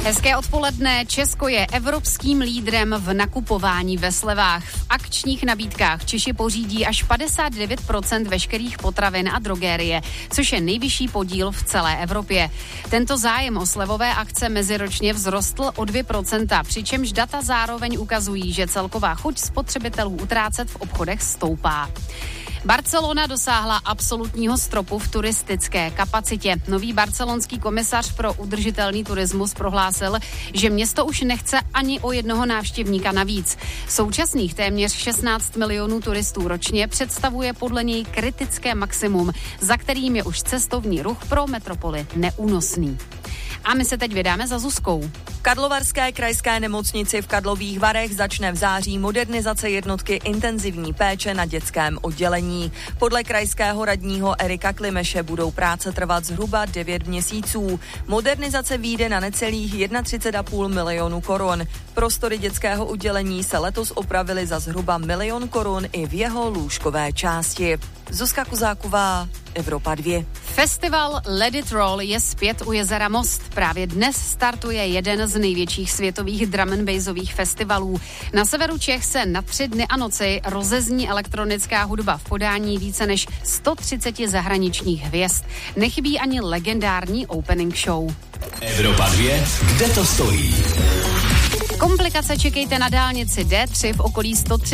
Hezké odpoledne. Česko je evropským lídrem v nakupování ve slevách. V akčních nabídkách Češi pořídí až 59% veškerých potravin a drogérie, což je nejvyšší podíl v celé Evropě. Tento zájem o slevové akce meziročně vzrostl o 2%, přičemž data zároveň ukazují, že celková chuť spotřebitelů utrácet v obchodech stoupá. Barcelona dosáhla absolutního stropu v turistické kapacitě. Nový barcelonský komisař pro udržitelný turismus prohlásil, že město už nechce ani o jednoho návštěvníka navíc. Současných téměř 16 milionů turistů ročně představuje podle něj kritické maximum, za kterým je už cestovní ruch pro metropoli neúnosný. A my se teď vydáme za Zuzkou. V Karlovarské krajské nemocnici v Karlových Varech začne v září modernizace jednotky intenzivní péče na dětském oddělení. Podle krajského radního Erika Klimeše budou práce trvat zhruba 9 měsíců. Modernizace vyjde na necelých 31,5 milionu korun. Prostory dětského oddělení se letos opravily za zhruba 1 milion korun i v jeho lůžkové části. Zuzka Kozáková, Evropa 2. Festival Let It Roll je zpět u jezera Most. Právě dnes startuje jeden z největších světových drum and bassových festivalů. Na severu Čech se na 3 dny a noci rozezní elektronická hudba v podání více než 130 zahraničních hvězd. Nechybí ani legendární opening show. Evropa 2, kde to stojí? Komplikace čekejte na dálnici D3 v okolí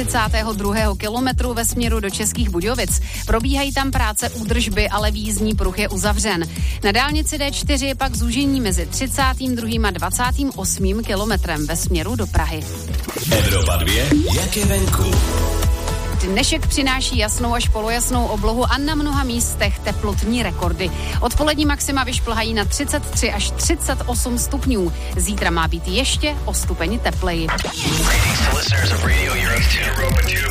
132. kilometru ve směru do Českých Budějovic. Probíhají tam práce údržby, ale výjízdní pruh je uzavřen. Na dálnici D4 je pak zúžení mezi 32. a 28. kilometrem ve směru do Prahy. Evropa 2, jak je venku? Dnešek přináší jasnou až polojasnou oblohu a na mnoha místech teplotní rekordy. Odpolední maxima vyšplhají na 33 až 38 stupňů. Zítra má být ještě o stupeň tepleji.